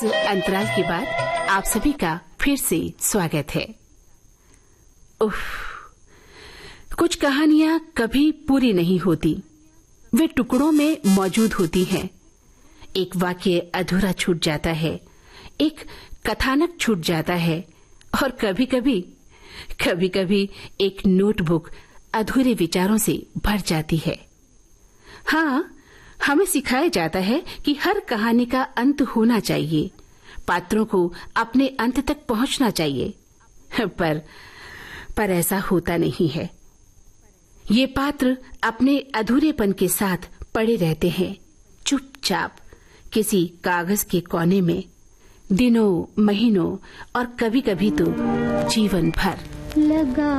अंतराल के बाद आप सभी का फिर से स्वागत है। कुछ कहानियां कभी पूरी नहीं होती, वे टुकड़ों में मौजूद होती हैं। एक वाक्य अधूरा छूट जाता है, एक कथानक छूट जाता है और कभी-कभी एक नोटबुक अधूरे विचारों से भर जाती है। हाँ, हमें सिखाया जाता है कि हर कहानी का अंत होना चाहिए, पात्रों को अपने अंत तक पहुंचना चाहिए, पर ऐसा होता नहीं है। ये पात्र अपने अधूरेपन के साथ पड़े रहते हैं, चुपचाप किसी कागज के कोने में, दिनों, महीनों और कभी-कभी तो जीवन भर। लगा